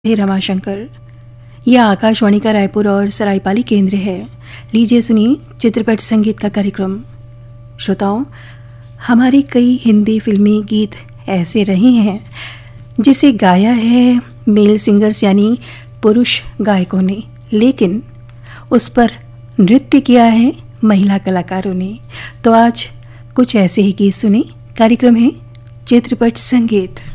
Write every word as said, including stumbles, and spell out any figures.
हे रमाशंकर। यह आकाशवाणी का रायपुर और सरायपाली केंद्र है। लीजिए सुनिए चित्रपट संगीत का कार्यक्रम। श्रोताओं, हमारे कई हिंदी फिल्मी गीत ऐसे रहे हैं जिसे गाया है मेल सिंगर्स यानी पुरुष गायकों ने, लेकिन उस पर नृत्य किया है महिला कलाकारों ने। तो आज कुछ ऐसे ही गीत सुने। कार्यक्रम है चित्रपट संगीत।